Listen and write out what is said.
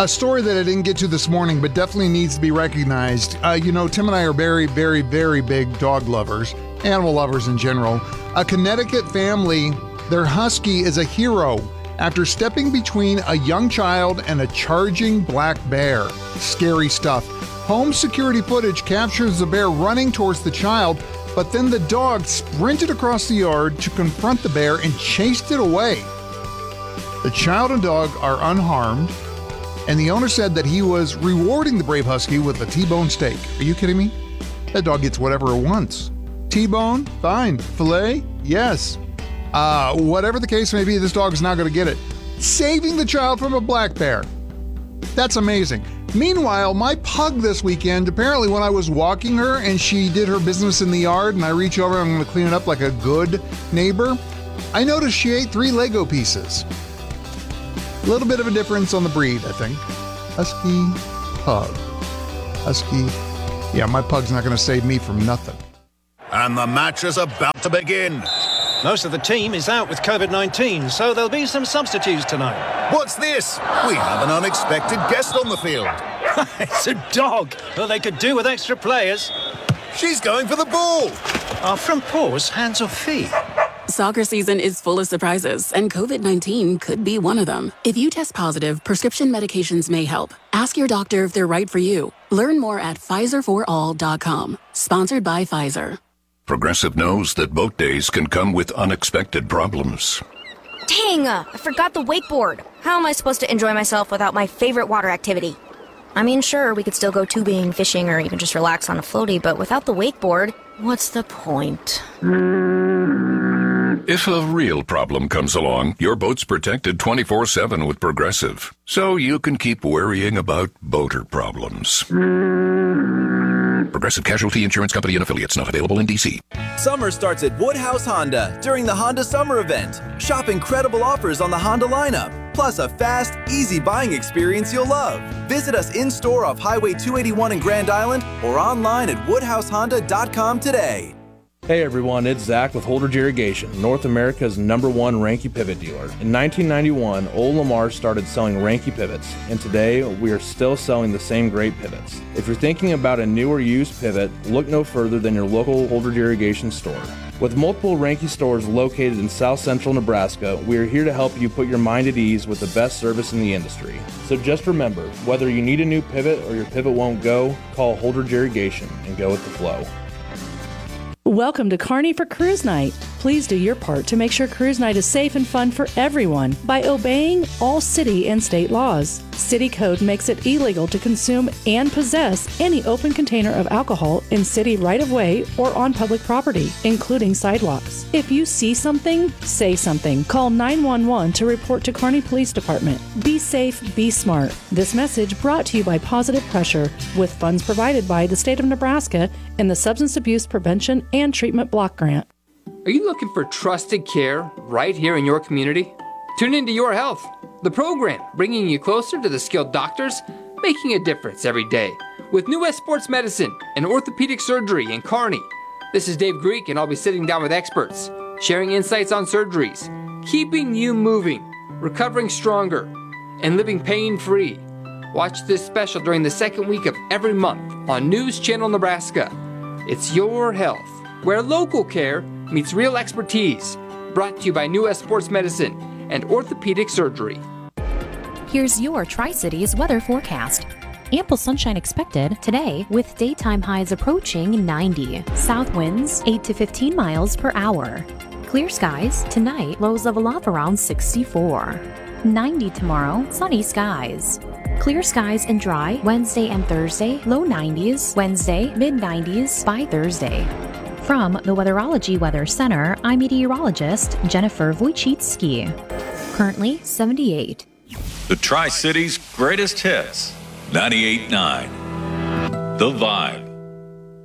A story that I didn't get to this morning, but definitely needs to be recognized. Tim and I are very, very, very big dog lovers, animal lovers in general. A Connecticut family, their husky is a hero after stepping between a young child and a charging black bear. Scary stuff. Home security footage captures the bear running towards the child, but then the dog sprinted across the yard to confront the bear and chased it away. The child and dog are unharmed, and the owner said that he was rewarding the brave husky with a T-bone steak. Are you kidding me? That dog gets whatever it wants. T-bone? Fine. Filet? Yes. Whatever the case may be, this dog is not going to get it. Saving the child from a black bear. That's amazing. Meanwhile, my pug this weekend, apparently when I was walking her and she did her business in the yard and I reach over and I'm going to clean it up like a good neighbor, I noticed she ate 3 Lego pieces. A little bit of a difference on the breed, I think. Husky, pug. Husky. Yeah, my pug's not going to save me from nothing. And the match is about to begin. Most of the team is out with COVID-19, so there'll be some substitutes tonight. What's this? We have an unexpected guest on the field. It's a dog. Well, they could do with extra players. She's going for the ball. Are front paws hands or feet? Soccer season is full of surprises, and COVID-19 could be one of them. If you test positive, prescription medications may help. Ask your doctor if they're right for you. Learn more at PfizerForAll.com. Sponsored by Pfizer. Progressive knows that boat days can come with unexpected problems. Dang, I forgot the wakeboard. How am I supposed to enjoy myself without my favorite water activity? I mean, sure, we could still go tubing, fishing, or even just relax on a floaty, but without the wakeboard, what's the point? If a real problem comes along, your boat's protected 24/7 with Progressive, so you can keep worrying about boater problems. Progressive Casualty Insurance Company and Affiliates, not available in D.C. Summer starts at Woodhouse Honda during the Honda Summer Event. Shop incredible offers on the Honda lineup, plus a fast, easy buying experience you'll love. Visit us in-store off Highway 281 in Grand Island or online at woodhousehonda.com today. Hey everyone, it's Zach with Holdridge Irrigation, North America's #1 Ranke pivot dealer. In 1991, Old Lamar started selling Ranke pivots, and today we are still selling the same great pivots. If you're thinking about a new or used pivot, look no further than your local Holdridge Irrigation store. With multiple Ranke stores located in South Central Nebraska, we are here to help you put your mind at ease with the best service in the industry. So just remember, whether you need a new pivot or your pivot won't go, call Holdridge Irrigation and go with the flow. Welcome to Kearney for Cruise Night. Please do your part to make sure Cruise Night is safe and fun for everyone by obeying all city and state laws. City code makes it illegal to consume and possess any open container of alcohol in city right-of-way or on public property, including sidewalks. If you see something, say something. Call 911 to report to Kearney Police Department. Be safe, be smart. This message brought to you by Positive Pressure with funds provided by the state of Nebraska and the Substance Abuse Prevention and Treatment Block Grant. Are you looking for trusted care right here in your community? Tune into Your Health, the program bringing you closer to the skilled doctors, making a difference every day. With New West Sports Medicine and Orthopedic Surgery in Kearney. This is Dave Greek, and I'll be sitting down with experts, sharing insights on surgeries, keeping you moving, recovering stronger, and living pain-free. Watch this special during the second week of every month on News Channel Nebraska. It's Your Health, where local care meets real expertise. Brought to you by New West Sports Medicine and Orthopedic Surgery. Here's your Tri-Cities weather forecast. Ample sunshine expected today with daytime highs approaching 90. South winds 8 to 15 miles per hour. Clear skies tonight, lows level off around 64. 90 tomorrow, sunny skies. Clear skies and dry Wednesday and Thursday, low 90s. Wednesday, mid 90s by Thursday. From the Weatherology Weather Center, I'm meteorologist Jennifer Wojcicki. Currently 78. The Tri-Cities' greatest hits. 98.9. The Vibe.